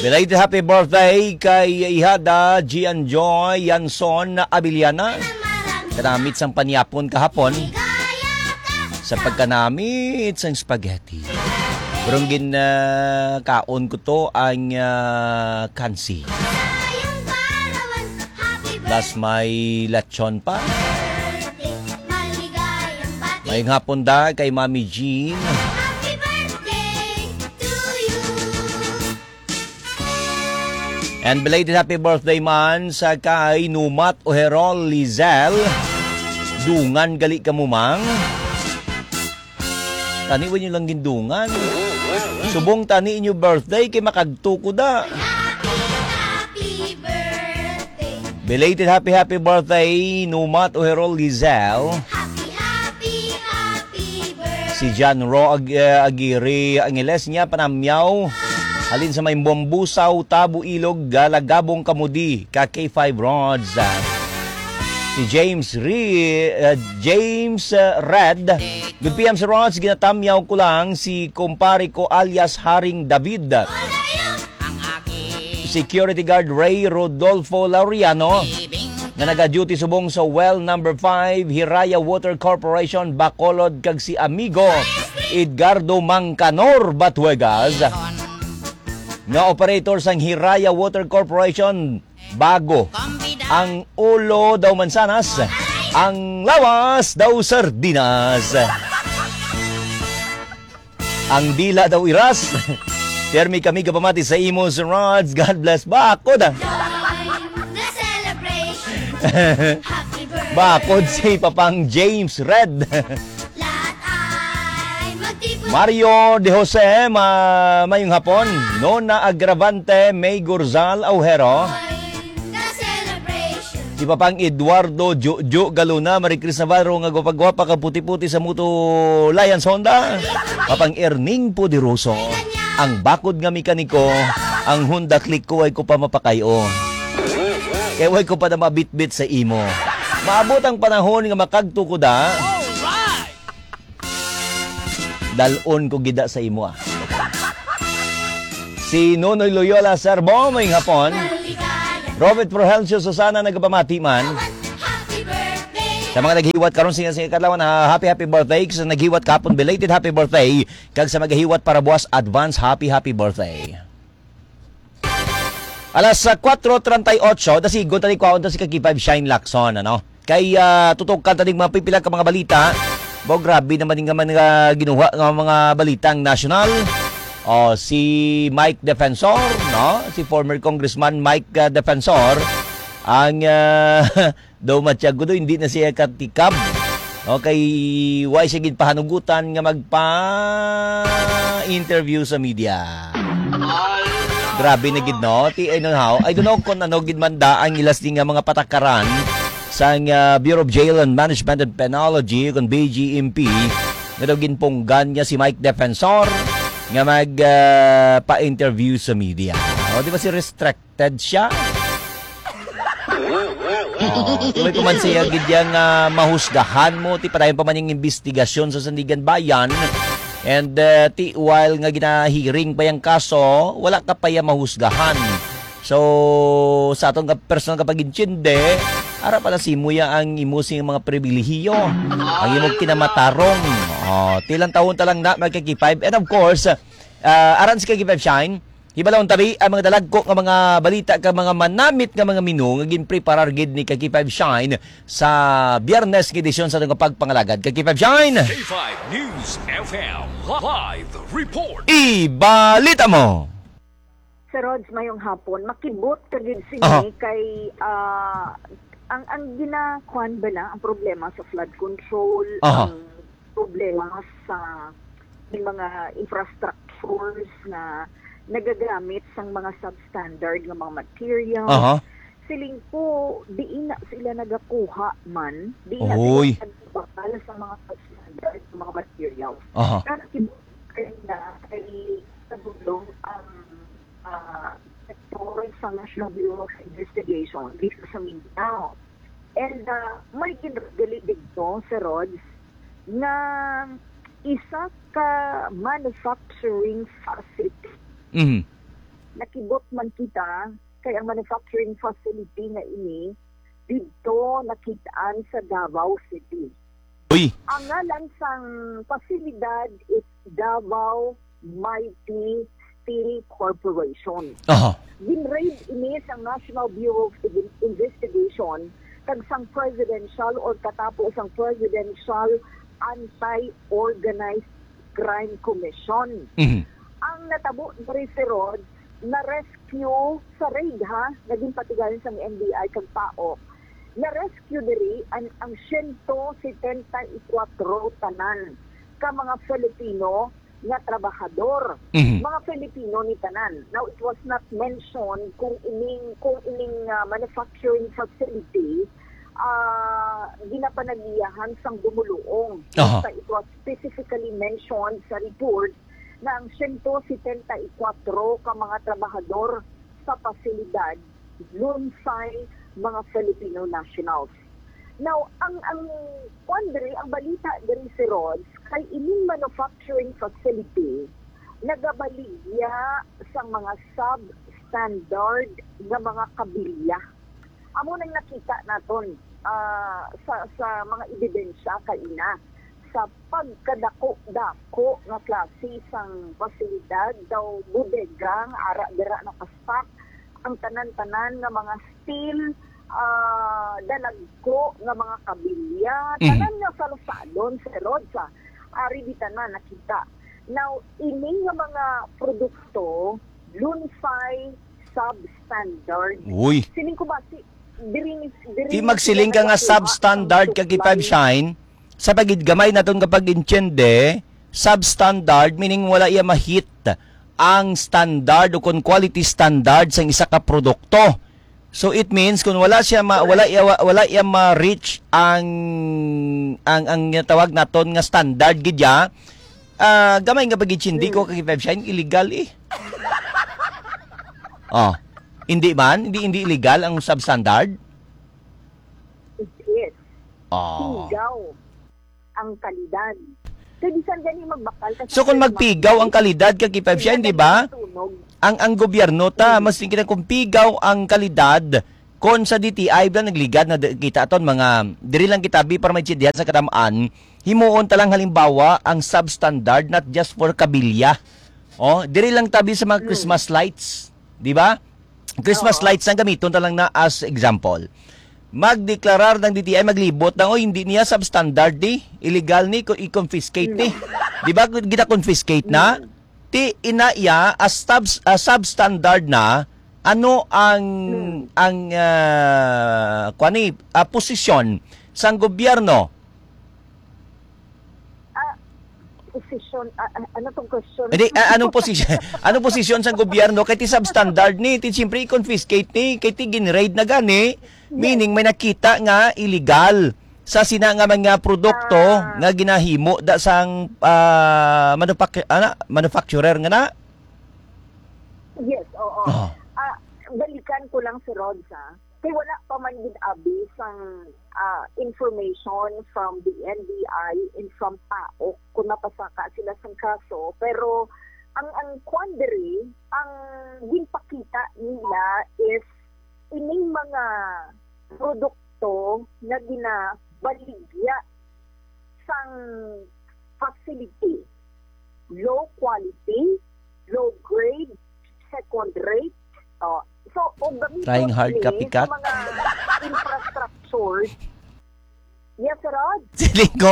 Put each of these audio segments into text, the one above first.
Belated happy birthday kay Ihada Gianjoy Yanson Abiliana. Kanamit sang panyapon kahapon sa pagkanamit sang spaghetti. Burunggin kaon ko to ang kansi. Plus may lechon pa. May hapon da kay Mami Jean. And belated happy birthday man sa kay Numat Oherol Lizel. Dungan gali ka mumang. Taniwan nyo lang gindungan. Subong tani inyo birthday kay makagtuko da. Happy birthday. Belated happy birthday Numat Oherol Lizel. Happy birthday. Si John Ro Aguirre Angeles niya panamyaw. Halin sa may Bombusaw, Tabo Ilog, Galagabong Kamudi, K5 Rods. Si James Red. Good PM sa Rods, ginatamyaw ko lang si kumpare ko alias Haring David. Security Guard Ray Rodolfo Laureano na naga-duty subong sa Well Number 5, Hiraya Water Corporation, Bacolod, kag si amigo Edgardo Mangcanor Batuegas. Nga operator sang Hiraya Water Corporation, bago. Ang ulo daw mansanas, ang lawas daw sardinas. Ang dila daw iras. Termi kami kapamati sa Imos Rods. God bless. Bakod bakod si Papang James Red. Mario de Jose, mayong hapon. Nona Agravante, May Gurzal Aujero. Si Papang Eduardo Jojo Galuna, Maricris Navarro, nga gupagwapa ka puti-puti sa Muto Lions Honda. Papang Erning Poderoso, ang bakod nga mekaniko, ang Honda Click ko ay ko pa mapakayo. Kaya way ko pa na mabitbit sa imo. Maabot ang panahon nga makagtuko da. Dalon ko gida sa imo Si Nonoy Loyola Serbo, may hapon. Robert Prohelcio Susana nagpamati man. Sa mga naghiwat karon sa kadlaw na happy birthday. Sa naghiwat kapon belated happy birthday. Kag sa maghiwat para buwas advance happy birthday. Alas 4:38 dasigon tani kwaon si Kaki5 Shine Lacson ano. Kay tutok ka tani mapipila ka mga balita. Bo, grabe naman nga ginuha ng mga balitang nasyonal. Si Mike Defensor, no? Si former Congressman Mike Defensor, ang daw matyago do, hindi na siya katikab. Okay, why siya ginpahanugutan nga magpa-interview sa media. Grabe na gid no? I don't know kung ano gid manda ang ilas nga mga patakaran sa Bureau of Jail and Management and Penology kung BGMP na daw ginpunggan niya si Mike Defensor nga pa-interview sa media. Di ba si restricted siya? Tuloy ko man siya gidyang mahusgahan mo ti padayon pa man yung investigasyon sa Sandigan Bayan and while nga ginahiring pa yung kaso wala ka pa yung mahusgahan. So sa atong personal kapag inchinde ara pala si Muya ang imusing mga pribilehiyo. Ang imong kinamatarong. Tilang taon talang na magkaki5. And of course, aran si Kaki5 Shine, hibalawon tabi ang mga dalagko ng mga balita ka mga manamit ng mga menu nga ginpreparar gid ni Kaki5 Shine sa Biyernes nga edisyon sa itong pagpangalagad. Kaki5 Shine! K5 News FM Live Report! Ibalita mo! Sir Rods, mayong hapon, makibot ka gid sini kay ang ginakuan ba na ang problema sa flood control, ang problema sa mga infrastructures na nagagamit sang mga substandard ng mga materials. Siling po, di na sila nagakuha man, di na sila nagbakal sa mga substandard ng mga materials. Kaya kibot kay sa bulong ang sector sa National Bureau of Investigation dito sa Mindanao. And may kinagali dito sa Rods na isa ka manufacturing facility nakibot man kita kay ang manufacturing facility nga ini dito nakitaan sa Davao City. Uy. Ang ngalan sang pasilidad is Davao Mighty Steel Corporation. Aha. Ginraid ini sa National Bureau of Investigation kag sang presidential or katapos ang Presidential Anti-Organized Crime Commission. Mhm. Ang natabo diri si Rod na rescue sa raid ha, naging patigayon sa NBI kag PAOK. Na rescue diri ang 174 tanan ka mga Filipino nga trabahador, Mhm. mga Filipino ni tanan. Now it was not mentioned kung ining manufacturing facility ginapanagiyahan sang dumuluong. Aha. Basta it was specifically mentioned sa report na ang 174 ka mga trabahador sa pasilidad lunsay mga Filipino nationals. Now, ang diri, ang balita diri si Rods, kay ining manufacturing facility, nagabaligya sa mga substandard nga mga kabilya. Amo nang nakita naton sa mga ebidensya kaina sa pagkadako-dako nga klase sang pasilidad daw bodega nga ara dira nakastock ang tanan-tanan nga mga steel dalagko nga mga kabilya, tanan nga salsadon sa Rodsa, ari bitanan nakita. Now, ining nga mga produkto, lunsay substandard. Uy. Sining ko ba, diri Di magsiling ka nga substandard kag ipag-shine, sa pagid gamay naton kapag intiende, substandard meaning wala iya ma-hit ang standard o kung quality standard sa isa ka produkto. So it means kung wala iya ma-reach ang tawag naton nga standard gidya, gamay nga pag hindi ko kag ipag-shine illegal eh. Oh. Hindi illegal ang substandard? Yes. Oh. Pigaw ang kalidad. Kaya bisan gani magbakal. So kung magpigaw ang kalidad kag ipag-shine, di ba? Ang gobyerno mas tingin kung pigaw ang kalidad kon sa DTI ba nagligad na kita aton mga diri lang kitabi para may diyan sa kadamaan himuon ta lang halimbawa ang substandard not just for kabilya. Oh, diri lang tabi sa mga Christmas lights, di ba? Christmas lights ang gamiton ta lang na as example. Magdeklarar ng DTI maglibot na hindi niya substandard di, illegal ni ko i-confiscate ni. Di ba kita confiscate na? Ti inaya as substandard na ano ang posisyon sang gobyerno? Posisyon, ano tong question? Hindi, anong posisyon? Anong posisyon sang gobyerno kay ti substandard ni? Ti siyempre i-confiscate ni, kay ti ginraid na gani, meaning may nakita nga illegal sa sina nga mga produkto nga ginahimo da sang manufacturer nga na. Yes, oo. Oh. Balikan ko lang si Rods ha. Kaya wala pa man gid abi sang information from the NBI and from PAOK kung napasaka sila sang kaso. Pero ang quandary, ang ginpakita nila is ining mga produkto na ginabaligya sang facility. Low quality, low grade, second rate. So, Trying hard, kapikat. Sa mga infrastructure. Yes, Rod? Si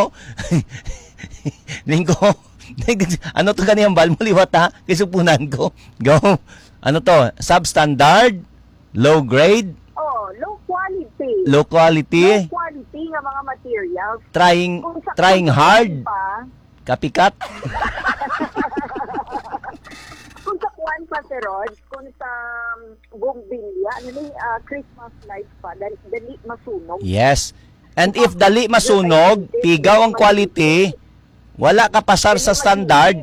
Linggo, ano to kaniyang bal mo liwat ha? Kisupunan ko. Go. Ano to? Substandard? Low grade? Low quality. Low quality? Low quality nga mga materials. Trying hard? Kapikat? Kung sa kuwan pa si Rod, kung sa bumbilya, Christmas lights pa, dali masunog. Yes. And if dali masunog, pigaw ang quality, wala ka pasar sa standard,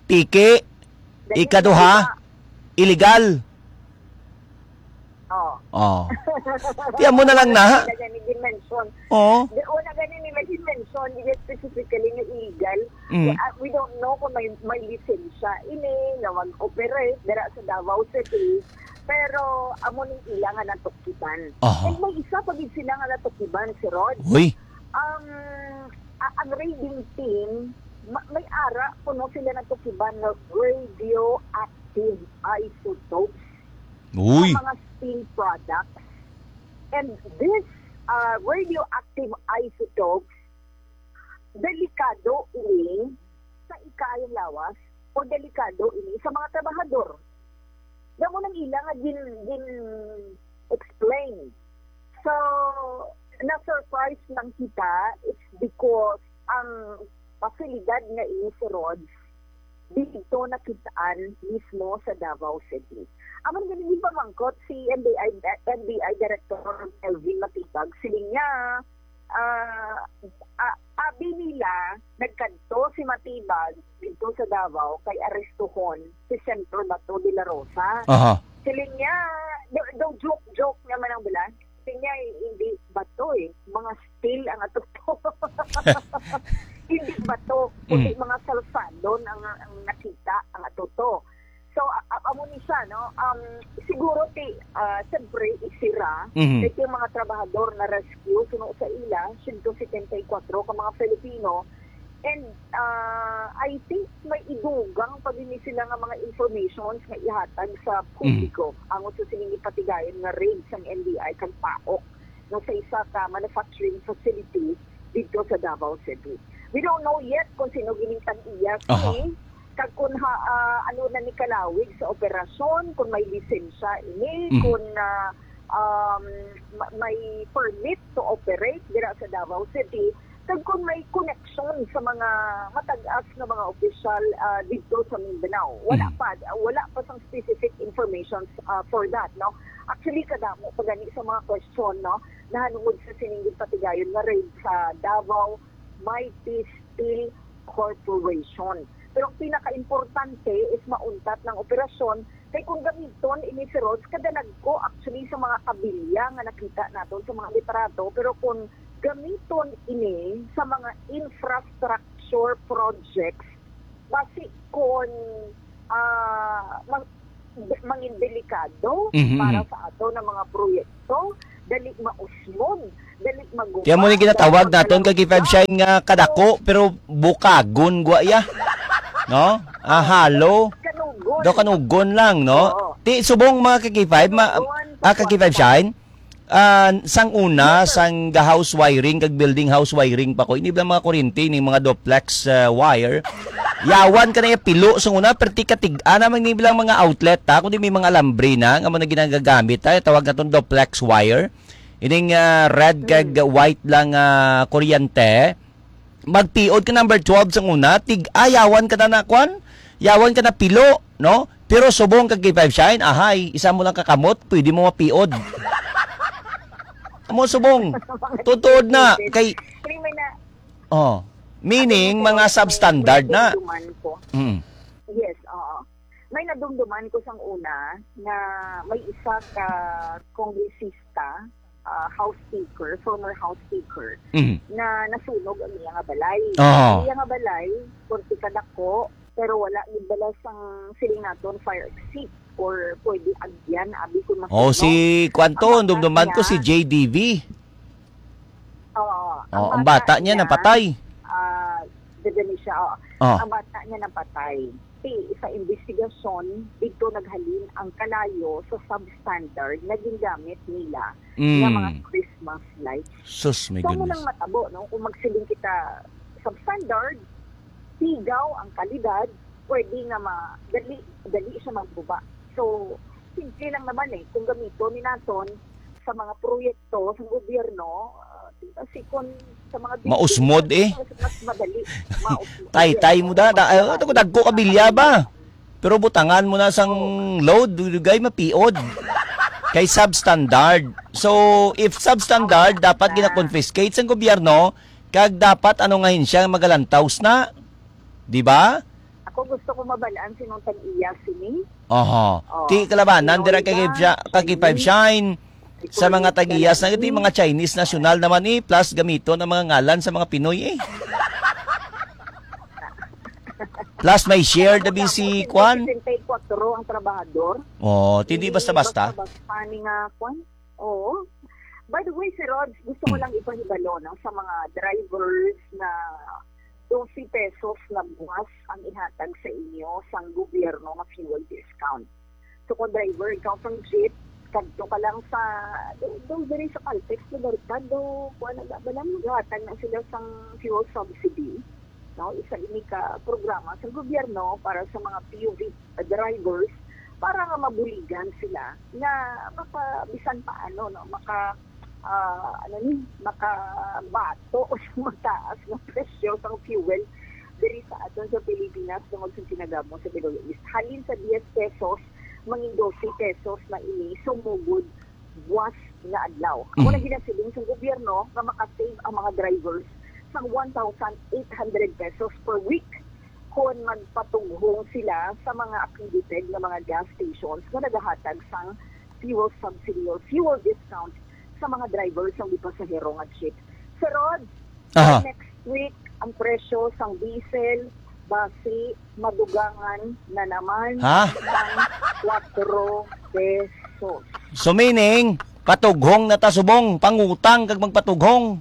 piki, ikaduha, illegal. Oh. Tiyan mo na lang na. Una gani dimension. Oh. The una gani nila dimension, hindi specifically nga illegal. Mm. We don't know kung may lisensya ini na mag-operate dira sa Davao City. Pero amo ning ila nga natukiban. Aha. And may isa pa gid sila nga natukiban si Rod. Uy. Ang raiding team, may ara puno sila natukiban ng radioactive isotopes Uy. sa mga steel products. And this radioactive isotopes, delikado ini sa ikayang lawas o delikado ini sa mga trabahador. Damo nang ilang din explain. So, na-surprise lang kita, it's because ang pasilidad nga ini si Rods dito nakitaan mismo sa Davao City. Amang ganun pa mangkot si NBI Director Elvin Matibag, siling niya, abi nila, nagkanto si Matibag dito sa Davao kay arestuhon si Senator Bato de la Rosa. Aha. Siling niya, daw joke naman ang bilang. Siling niya, hindi bato mga steel ang atuto. Hindi bato, kundi mga salsadon ang nakita ang atuto. So, amo ni siya, no? Siguro, siyempre, isira. Ito yung mga trabahador na rescue, suno sa ila, 174 ka mga Filipino. And I think may idugang pag hindi sila nga mga informations nga ihatag sa publiko. Ang sa sining ipatigayon nga raids ng NBI kang paok no, sa isa ka manufacturing facility dito sa Davao City. We don't know yet kung sino ginintang iya kag kung ano na ni kalawig sa operasyon, kung may lisensya ini, kung may permit to operate dira sa Davao City, kag kung may connection sa mga matag-as na mga opisyal dito sa Mindanao. Wala pa sang specific information for that, no? Actually, kadamo pagani sa mga question, no, nahanungod sa siningit patigayon nga raid sa Davao Mighty Steel Corporation. Pero ang pinaka-importante is mauntat ng operasyon kay kung gamiton ini si Rods, kadalag ko actually sa mga kabilya nga nakita naton sa mga litrato, pero kung gamiton ini sa mga infrastructure projects, basi kung mangin delikado para sa ato ng mga proyekto, dali mausmon, dali magubad. Kaya mo ni ginatawag naton kay K5 Shine nga kadako pero bukagon gwa ya. No? Halo. Kanugon. Do kanugon lang, no? Oo. Ti subong mga kaki-5 kaki-5 Shine. Sang una sang house wiring kag building house wiring pa ko. Ini lang mga kuryente ni mga duplex wire. Yawan ka na yung pilo sang una perti katig-an namang ni bilang mga outlet ta kundi may mga alambre na nga mo na ginagagamit ta tawag naton duplex wire. Ining red kag white lang kuryente. Magpiod ka number 12 sang una, tig-ayawan ka na kwan, yawan ka na pilo, no? Pero subong kag K5 Shine, ahay, isa mo lang kakamot, pwede mo mapiod. Amo subong, tutuod na, kay, meaning, mga substandard na. Yes, oo. May nadumduman ko sang una na may isa ka kongresista, house speaker, former house speaker, na nasunog ang iya nga balay. Ang iya nga balay, kunti kadako, pero wala yung bala sang siling naton fire exit or pwede agyan, abi kung masunog. Si Kwanto, dumduman ko si JDV. Ang bata niya napatay. Dadali siya, ang bata niya napatay. Sa investigasyon, dito naghalin ang kalayo sa substandard na gingamit nila ng mga Christmas lights. Sus, my so, goodness. munang matabo, no? Kung magsiling kita substandard, sigaw ang kalidad, pwede nga dali siya magbuba. So, simple lang naman kung gamito ni naton sa mga proyekto sa gobyerno, kasi kung sa mga mausmod mas madali tay mo ito ko dagko kabilya ba pero butangan mo na sang load dugay mapiod kay substandard. So if substandard dapat gina-confiscate sang gobyerno kag dapat ano ngayon siya magalantaws na, di ba? Ako gusto ko mabalaan sinong tag-iya sini. Ti kalabanan dira kay K5 Shine. sa mga tagiyas na ito mga Chinese national naman plus gamito ng mga ngalan sa mga Pinoy Plus may share na si Kwan. 64 ang trabahador. Oh, hindi basta-basta. Basta ni nga Kwan. Oo. By the way, Sir Rods, gusto ko lang ipahibalo sa mga drivers na 12 pesos na buwas ang ihatag sa inyo sa gobyerno na fuel discount. So kung driver, ikaw from jeep, kadto ka lang sa doon diri sa Caltex na barkad do kuan na ba lang ihatag na sila sang fuel subsidy. No, isa ini ka programa sa gobyerno para sa mga PUV drivers para nga mabuligan sila na bisan paano no makabato o mataas ng presyo ng fuel diri sa aton sa Pilipinas tungod sa sinagamo sa Middle East. Halin sa 10 pesos, mangin 12 pesos na ini sumugod buwas nga adlaw. Ako na ginasiling sa gobyerno na makasave ang mga drivers sa 1,800 pesos per week kung magpatunghong sila sa mga accredited na mga gas stations na naghahatag sang fuel subsidy or fuel discount sa mga drivers ng pasahero nga jeep. Sa Rod, next week, ang presyo sang diesel, basi, madugangan na naman ng 4 pesos. So meaning, patughong na tasubong, pangutang kag magpatughong.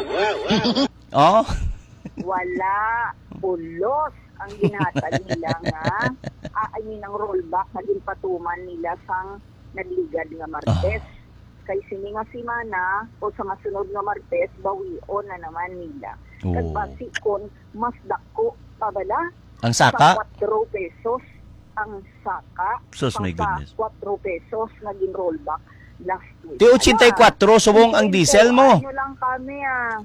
Oh? Wala. Ulos ang ginhatag nila nga. Ang rollback na ginpatuman nila sang nagligad nga Martes. Kay sini nga simana o sa masunod nga Martes, bawion na naman nila. Kag basikon, mas dako pabala. Ang saka? Sa 4 pesos ang saka. Sus, my goodness. 4 pesos naging rollback last week. Ti 84 subong ang diesel mo. Ano lang kami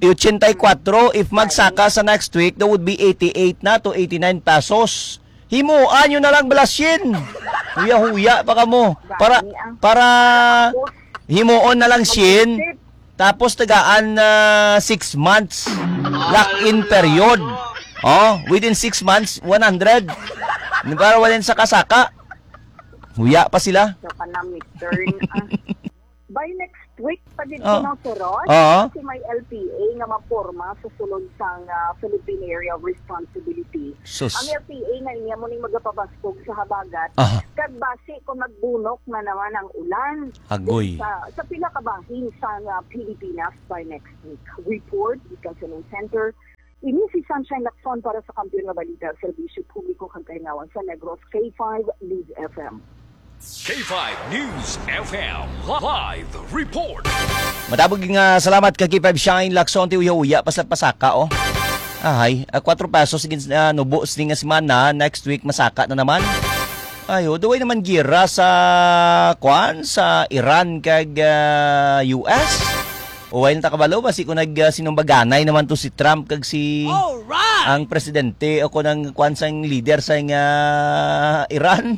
84 if magsaka sa next week, that would be 88 na to 89 pesos. Himuan nyo na lang balasyin. Huya-huya pa ka mo. Para himuon na lang shin. Tapos tagaan 6 months. Lock-in period. Oh, within 6 months, 100. Para wala sa kasaka. Huya pa sila. So, panamiturn. By next week, pagid ko ng Sirot, kasi may LPA nga maporma sa sulod sang Philippine Area of Responsibility. Ang LPA nga niya mo ning magapabastog sa habagat, kag base kung nagbunok na naman ang ulan sa pila ka bahin sa Pilipinas by next week. Report, Ikasunong Center. Ini si Sunshine Lacson para sa Kampiyon nga Balita, Serbisyo Publiko kang Kaingawan sa Negros, K5 News FM. K5 News FM Live Report. Matabog nga salamat kay K5 Shine Lacson ti uya-uya pasaka Ay, 4 pesos nubo sing nga semana, next week masaka na naman. Ayo, duway naman gira sa sa Iran kag US. Uway na takabalo basi ko sinumbaganay naman to si Trump kag si ang presidente o ko ng sang leader sa Iran.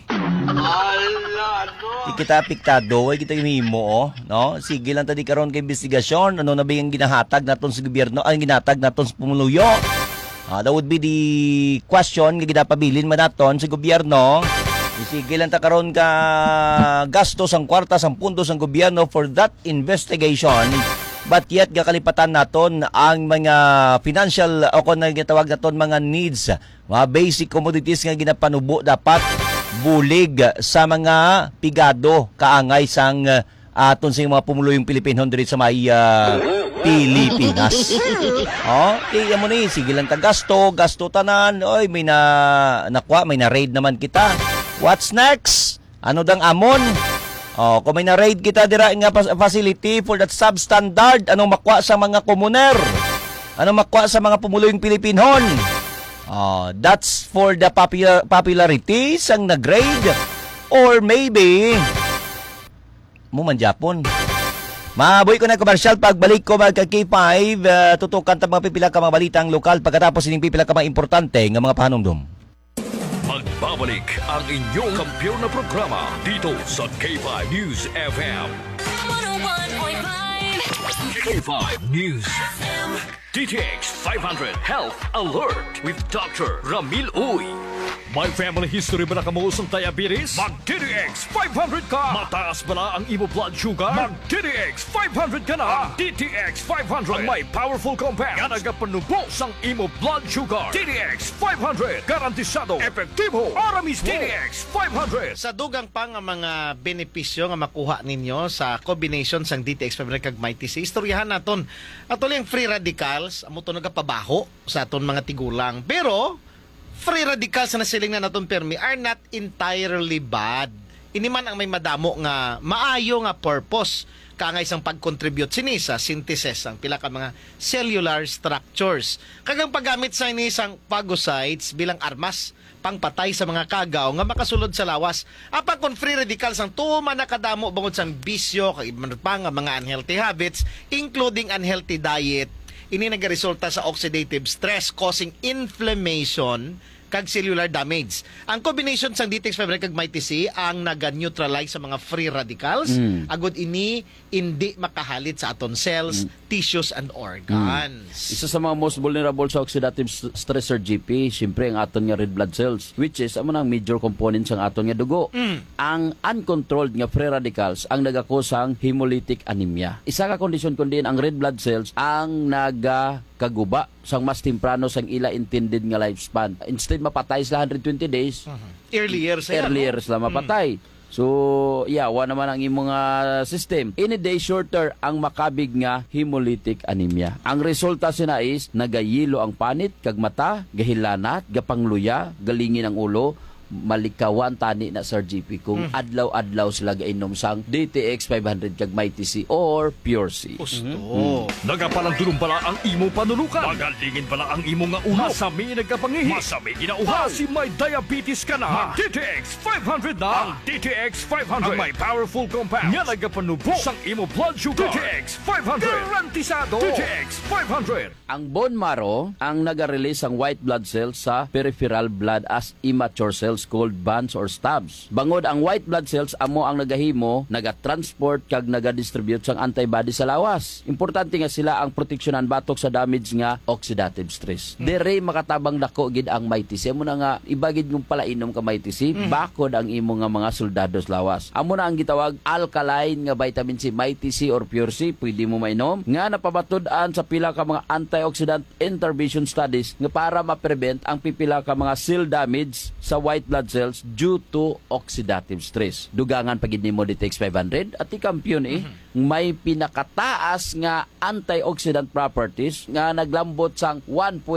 Kita apektado, ay kita himo no? Sige lang tadi karon kay investigasyon, ano na ba yung ginahatag naton sa gobyerno, ang ginatag naton sa pumuluyo. That would be the question nga ginapabilin man naton sa gobyerno. Sige lang ta karon ka gastos ang kwarta sang puntos ang gobyerno for that investigation. But yet gakalipatan naton ang mga financial o kung nagtawag naton mga needs, mga basic commodities nga ginapanubo dapat bulig sa mga pigado kaangay sang aton sa mga pumuluyong Pilipino diri sa may Pilipinas. Kaya mo ni sige lang ta gasto tanan. Oy, may nakwa, may na raid naman kita. What's next? Ano dang amon? Kung may na-raid kita dira nga facility for that substandard, anong makwa sa mga komuner? Anong makwa sa mga pumuluyong Pilipinon? That's for the popularity sang nag-grade. Or maybe, man Japon. Maboy ko na komersyal, pagbalik ko magka K5, tutukan ta mga pipila ka mga balitang lokal pagkatapos ining pipila ka mga importante nga mga pahanumdum. Magbabalik ang inyong kampiyon na programa dito sa K5 News FM. 101.5 K5 News FM. DTX 500 Health Alert with Dr. Ramil Uy. May family history ba na kamuusong diabetes? Mag-DTX 500 ka! Mataas ba na ang imo blood sugar? Mag-DTX 500 ka na! Ang DTX 500 ang may powerful compound nga nagapanubo sang imo blood sugar. DTX 500 garantisado, epektibo, para mismo. DTX 500 Sa dugang pa nga mga benepisyo nga makuha ninyo sa combination sang DTX 500 kag Mighty C, istoryahan naton. Ato yung free radicals, amo to nagapabaho sa aton mga tigulang. Pero free radicals na siling na naton permi are not entirely bad. Ini man ang may madamo nga maayo nga purpose kaangay isang pag-contribute sini sa synthesis ang pila ka mga cellular structures. Kagang paggamit sa ini isang phagocytes bilang armas pangpatay sa mga kagaw nga makasulod sa lawas. Apan kon free radicals ang tuman nakadamo bangod sa bisyo kag iban pa nga mga unhealthy habits including unhealthy diet, ini nagaresulta sa oxidative stress causing inflammation kag cellular damage. Ang combination sang DTX 500 kag Mighty C ang naga-neutralize sa mga free radicals. Agud ini hindi makahalit sa aton cells, tissues and organs. Isa sa mga most vulnerable sa oxidative stress or GP, siyempre ang aton nga red blood cells, which is amo nang major component sang aton nga dugo. Ang uncontrolled nga free radicals ang nagakusang hemolytic anemia. Isa ka kondisyon kundi ang red blood cells ang kaguba sang mas temprano sang ila intended nga lifespan. Instead mapatay sila 120 days, Earlier sila mapatay. So, wa naman ang imong system. Any day shorter ang makabig nga hemolytic anemia. Ang resulta sina is nagayilo ang panit, kag mata, gahilanat, gapangluya, galingin ang ulo, malikawan tani na Sir GP kung adlaw-adlaw sila gainom sang DTX 500 kag Mighty C or Pure C. Gusto. Nagapalandulong pala ang imo panulukan. Magalingin pala ang imo nga ulo. Masami nagkapangihi. Masami ginauhaw. Si may diabetes ka na. DTX 500 na. Ang DTX 500 ang may powerful compound nga nagapanubo sang imo blood sugar. DTX 500 garantisado. DTX 500 Ang bone marrow ang naga-release ang white blood cells sa peripheral blood as immature cells called bands or stubs. Bangod ang white blood cells amo ang nagahimo, naga-transport kag naga-distribute sang antibody sa lawas. Importante nga sila ang proteksyonan batok sa damage nga oxidative stress. Dire makatabang dako gid ang Mighty C. Amo na nga ibagid ng palainom ka Mighty C, bakod ang imo nga mga soldados lawas. Amo na ang gitawag alkaline nga vitamin C, Mighty C or Pure C, pwede mo mainom nga napabatud-an sa pila ka mga antioxidant intervention studies nga para ma-prevent ang pipila ka mga cell damage sa white blood cells due to oxidative stress. Dugangan pagid nimo DTX 500 at ikampiyon may pinakataas nga antioxidant properties nga naglambot sang 1